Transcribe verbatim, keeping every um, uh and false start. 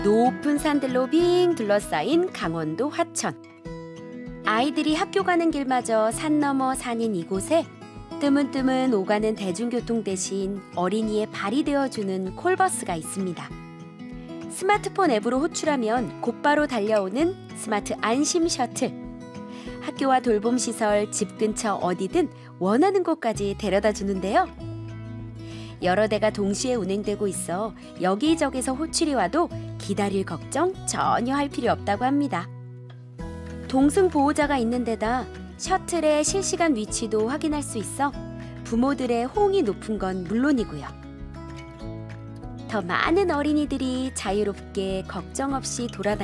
높은 산들로 빙 둘러싸인 강원도 화천. 아이들이 학교 가는 길마저 산 너머 산인 이곳에 뜨문뜨문 오가는 대중교통 대신 어린이의 발이 되어주는 콜버스가 있습니다. 스마트폰 앱으로 호출하면 곧바로 달려오는 스마트 안심 셔틀. 학교와 돌봄시설, 집 근처 어디든 원하는 곳까지 데려다 주는데요. 여러 대가 동시에 운행되고 있어 여기저기서 호출이 와도 기다릴 걱정 전혀 할 필요 없다고 합니다. 동승 보호자가 있는 데다 셔틀의 실시간 위치도 확인할 수 있어 부모들의 호응이 높은 건 물론이고요. 더 많은 어린이들이 자유롭게 걱정 없이 돌아다니는